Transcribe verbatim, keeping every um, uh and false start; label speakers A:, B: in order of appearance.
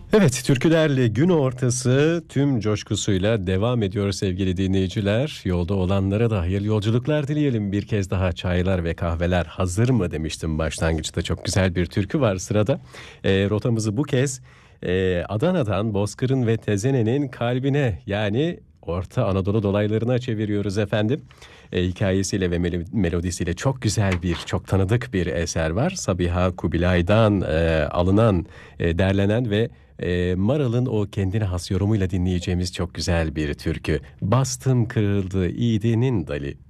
A: Evet, türkülerle gün ortası tüm coşkusuyla devam ediyor sevgili dinleyiciler. Yolda olanlara da hayırlı yolculuklar dileyelim. Bir kez daha çaylar ve kahveler hazır mı demiştim başlangıçta. Çok güzel bir türkü var sırada. E, rotamızı bu kez e, Adana'dan Bozkır'ın ve Tezene'nin kalbine, yani Orta Anadolu dolaylarına çeviriyoruz efendim. E, hikayesiyle ve melo- melodisiyle çok güzel bir, çok tanıdık bir eser var. Sabiha Kubilay'dan e, alınan, e, derlenen ve e, Maral'ın o kendine has yorumuyla dinleyeceğimiz çok güzel bir türkü. Bastım kırıldı iğdenin dali.